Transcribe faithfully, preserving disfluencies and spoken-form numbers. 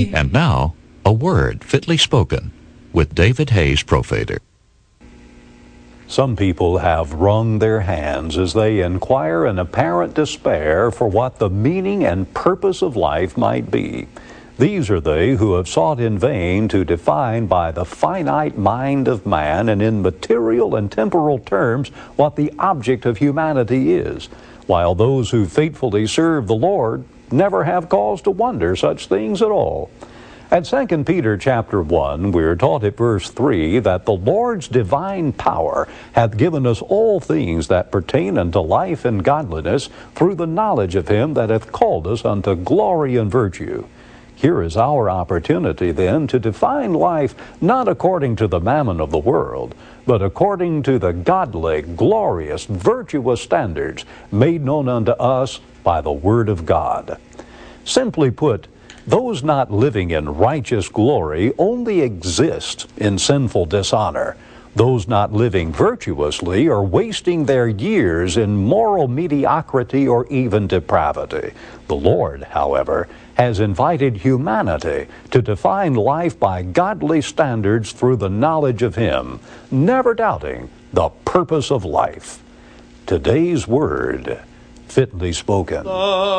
And now, a word fitly spoken with David Hayes Profader. Some people have wrung their hands as they inquire in apparent despair for what the meaning and purpose of life might be. These are they who have sought in vain to define by the finite mind of man and in material and temporal terms what the object of humanity is, while those who faithfully serve the Lord never have cause to wonder such things at all. At Second Peter chapter one, we're taught at verse three that the Lord's divine power hath given us all things that pertain unto life and godliness through the knowledge of him that hath called us unto glory and virtue. Here is our opportunity then to define life not according to the mammon of the world, but according to the godly, glorious, virtuous standards made known unto us by the Word of God. Simply put, those not living in righteous glory only exist in sinful dishonor. Those not living virtuously are wasting their years in moral mediocrity or even depravity. The Lord, however, has invited humanity to define life by godly standards through the knowledge of Him, never doubting the purpose of life. Today's word, fitly spoken.